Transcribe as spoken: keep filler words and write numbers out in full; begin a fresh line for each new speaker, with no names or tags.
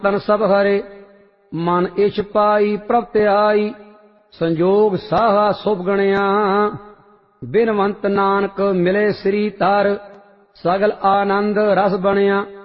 ਤਨ ਸਭ ਹਰੇ। ਮਨ ਇਛ ਪਾਈ ਪ੍ਰਭ ਧਿਆਈ, ਸੰਜੋਗ ਸਾਹਾ ਸੁਭ ਗਣਿਆ। ਬਿਨਵੰਤ ਨਾਨਕ ਮਿਲੇ ਸ੍ਰੀ ਧਰ, ਸਗਲ ਆਨੰਦ ਰਸ ਬਣਿਆ।